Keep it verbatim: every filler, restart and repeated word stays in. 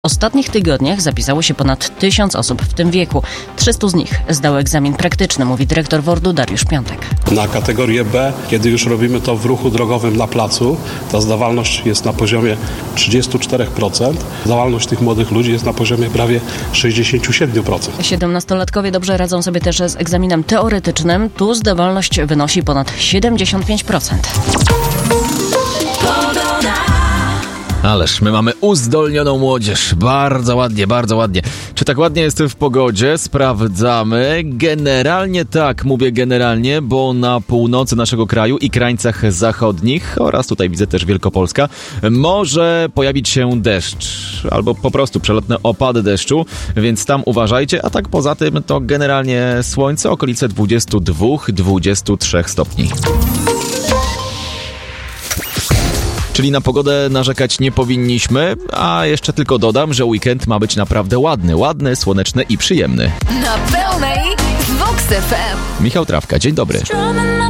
W ostatnich tygodniach zapisało się ponad tysiąc osób w tym wieku. trzysta z nich zdało egzamin praktyczny, mówi dyrektor WORD-u Dariusz Piątek. Na kategorię B, kiedy już robimy to w ruchu drogowym na placu, ta zdawalność jest na poziomie trzydzieści cztery procent. Zdawalność tych młodych ludzi jest na poziomie prawie sześćdziesiąt siedem procent. siedemnastolatkowie dobrze radzą sobie też z egzaminem teoretycznym. Tu zdawalność wynosi ponad siedemdziesiąt pięć procent. Ależ my mamy uzdolnioną młodzież. Bardzo ładnie, bardzo ładnie. Czy tak ładnie jest w pogodzie? Sprawdzamy. Generalnie tak, mówię generalnie, bo na północy naszego kraju i krańcach zachodnich oraz tutaj widzę też Wielkopolska może pojawić się deszcz albo po prostu przelotne opady deszczu, więc tam uważajcie, a tak poza tym to generalnie słońce, okolice dwadzieścia dwa do dwudziestu trzech stopni. Czyli na pogodę narzekać nie powinniśmy, a jeszcze tylko dodam, że weekend ma być naprawdę ładny, ładny, słoneczny i przyjemny. Na pełnej z Vox F M. Michał Trawka, dzień dobry.